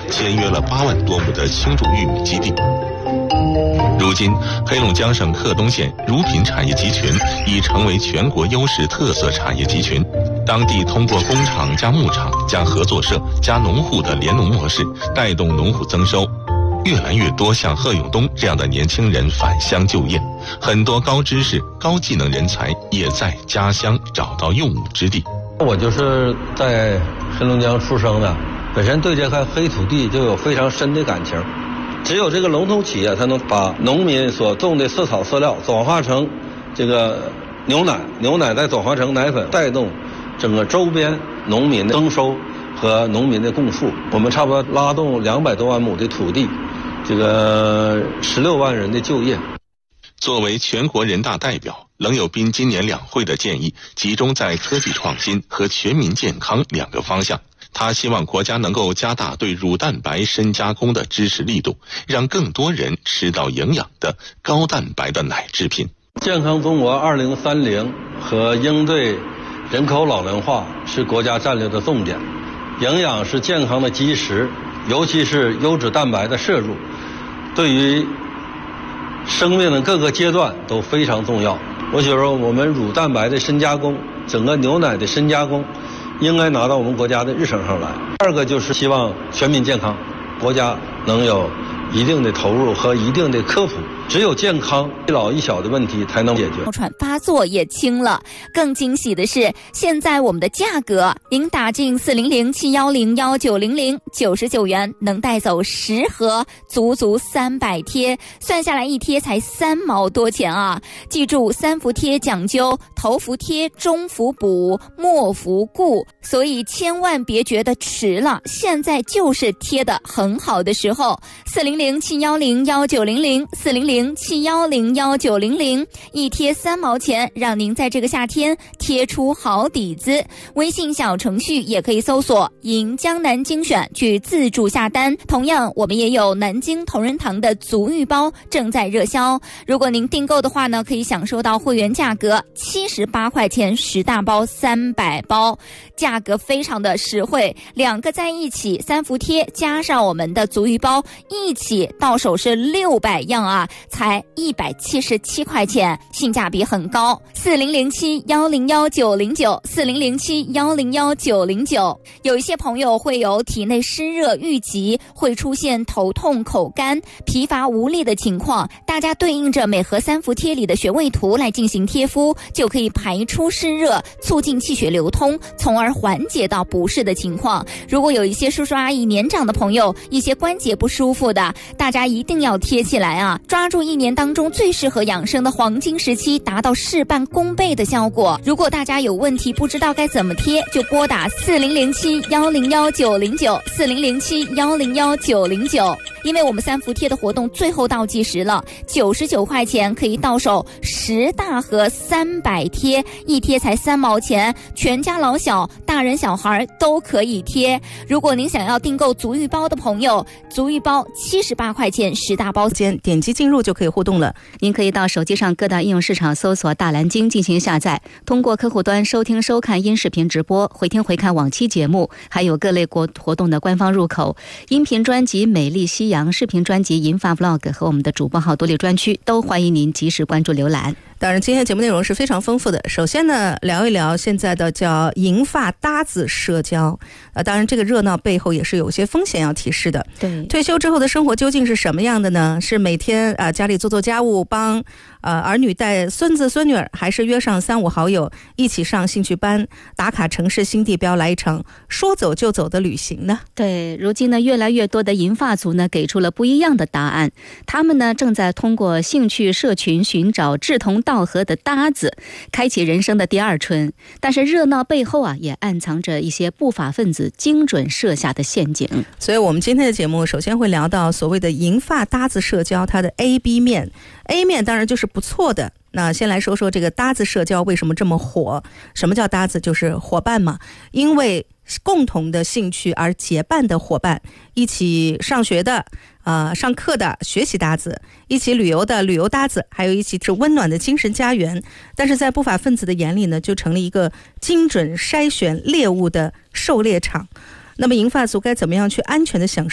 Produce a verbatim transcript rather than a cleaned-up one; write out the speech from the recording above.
签约了八万多亩的青种玉米基地。如今，黑龙江省克东县乳品产业集群已成为全国优势特色产业集群。当地通过工厂加牧场加合作社加农户的联农模式，带动农户增收。越来越多像贺永东这样的年轻人返乡就业，很多高知识、高技能人才也在家乡找到用武之地。 我就是在黑龙江出生的，本身对这块黑土地就有非常深的感情。只有这个龙头企业才能把农民所种的饲草饲料转化成这个牛奶，牛奶再转化成奶粉，带动整个周边农民的增收和农民的供赋。我们差不多拉动两百多万亩的土地，这个十六万人的就业。 作为全国人大代表，冷有斌今年两会的建议集中在科技创新和全民健康两个方向。他希望国家能够加大对乳蛋白深加工的支持力度，让更多人吃到营养的高蛋白的奶制品。 健康中国二零三零和应对人口老龄化是国家战略的重点，营养是健康的基石，尤其是优质蛋白的摄入，对于生命的各个阶段都非常重要。我觉得我们乳蛋白的深加工，整个牛奶的深加工应该拿到我们国家的日程上来。二个就是希望全民健康，国家能有一定的投入和一定的科普，只有健康一老一小的问题才能解决。 哮喘发作也轻了。更惊喜的是，现在我们的价格，您打进四零零七幺零幺九零零，九十九元能带走十盒，足足三百贴，算下来一贴才三毛多钱啊！记住，三伏贴讲究头伏贴、中伏补、末伏固，所以千万别觉得迟了，现在就是贴的很好的时候。四零零七幺零幺九零零，四零零七幺零幺九零零，一贴三毛钱，让您在这个夏天贴出好底子。微信小程序也可以搜索银江南精选去自助下单。同样，我们也有南京同仁堂的足浴包正在热销，如果您订购的话呢，可以享受到会员价格七十八块钱十大包三百包，价格非常的实惠。两个在一起，三伏贴加上我们的足浴包一起到手是六百样啊，才一百七十七块钱，性价比很高。四零零七幺零幺九零九，四零零七幺零幺九零九。有一些朋友会有体内湿热郁积，会出现头痛、口干、疲乏无力的情况，大家对应着每盒三伏贴里的穴位图来进行贴敷，就可以排出湿热，促进气血流通，从而缓解到不适的情况。如果有一些叔叔阿姨、年长的朋友，一些关节不舒服的，大家一定要贴起来啊！抓住一年当中最适合养生的黄金时期，达到事半功倍的效果。如果大家有问题不知道该怎么贴，就拨打四零零七幺零幺九零九，四零零七幺零幺九零九。因为我们三伏贴的活动最后倒计时了，九十九块钱可以到手十大盒三百贴，一贴才三毛钱，全家老小、大人小孩都可以贴。如果您想要订购足浴包的朋友，足浴包七十八块钱十大包， 点击进入就可以互动了。您可以到手机上各大应用市场搜索大蓝鲸进行下载，通过客户端收听收看音视频直播，回听回看往期节目，还有各类国活动的官方入口。音频专辑美丽西洋，视频专辑银发 vlog 和我们的主播号独立专区都欢迎您及时关注浏览。 当然今天节目内容是非常丰富的，首先呢聊一聊现在的叫银发搭子社交、呃、当然这个热闹背后也是有些风险要提示的。 对， 退休之后的生活究竟是什么样的呢？是每天啊、呃、家里做做家务，帮呃儿女带孙子孙女儿，还是约上三五好友一起上兴趣班，打卡城市新地标，来一场说走就走的旅行呢？ 对，如今呢越来越多的银发族呢给出了不一样的答案，他们呢正在通过兴趣社群寻找志同道合的搭子，开启人生的第二春。但是热闹背后啊也暗藏着一些不法分子精准设下的陷阱。 所以我们今天的节目首先会聊到所谓的银发搭子社交，它的 A B 面。 A 面当然就是不错的，那先来说说这个搭子社交为什么这么火。什么叫搭子？就是伙伴嘛，因为共同的兴趣而结伴的伙伴，一起上学的呃，上课的学习搭子，一起旅游的旅游搭子，还有一起是温暖的精神家园。但是在不法分子的眼里呢，就成了一个精准筛选猎物的狩猎场。那么银发族该怎么样去安全的享受